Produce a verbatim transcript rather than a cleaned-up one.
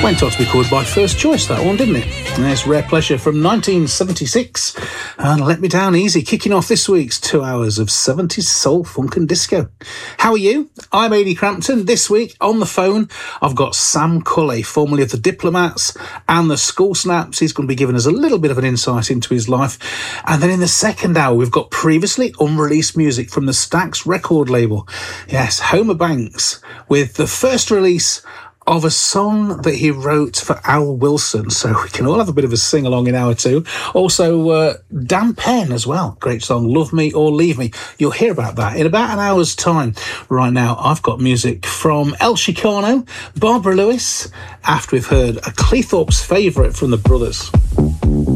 Went on to be called by First Choice, that one, didn't it? There's Rare Pleasure from nineteen seventy-six. And Let Me Down Easy, kicking off this week's two hours of seventies soul, funk and disco. How are you? I'm Ady Crampton. This week on the phone, I've got Sam Culley, formerly of the Diplomats and the School Snaps. He's going to be giving us a little bit of an insight into his life. And then in the second hour, we've got previously unreleased music from the Stax record label. Yes, Homer Banks, with the first release of a song that he wrote for Al Wilson, so we can all have a bit of a sing-along in hour two. Also, uh, Dan Penn as well. Great song, Love Me or Leave Me. You'll hear about that in about an hour's time. Right now, I've got music from El Chicano, Barbara Lewis, after we've heard a Cleethorpes favourite from the Brothers.